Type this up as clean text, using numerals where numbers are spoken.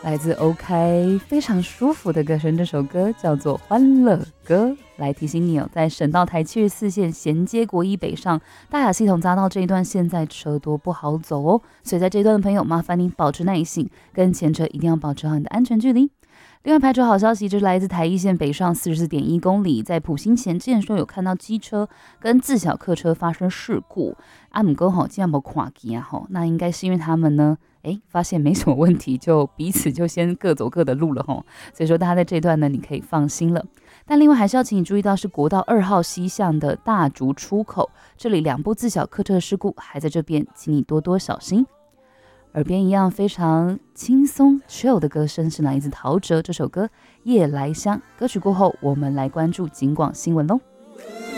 来自 OK 非常舒服的歌声，这首歌叫做《欢乐歌》。来提醒你哦，在省道台74线衔接国一北上大雅系统匝道这一段，现在车多不好走哦，所以在这一段的朋友，麻烦您保持耐性，跟前车一定要保持好你的安全距离。另外排除好消息，就是来自台一线北上44.1公里，在埔心前之前说有看到机车跟自小客车发生事故，不过吼，这样没看见吼，那应该是因为他们呢，发现没什么问题，就彼此就先各走各的路了吼。所以说大家在这段呢，你可以放心了。但另外还是要请你注意到，是国道2号西向的大竹出口，这里2部自小客车的事故还在这边，请你多多小心。耳边一样非常轻松 chill 的歌声是来自陶喆这首歌《夜来香》。歌曲过后，我们来关注警广新闻喽。